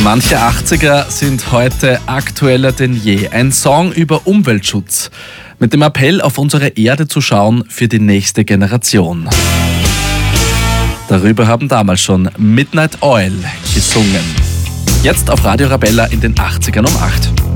Manche 80er sind heute aktueller denn je. Ein Song über Umweltschutz. Mit dem Appell, auf unsere Erde zu schauen für die nächste Generation. Darüber haben damals schon Midnight Oil gesungen. Jetzt auf Radio Arabella in den 80ern um 8.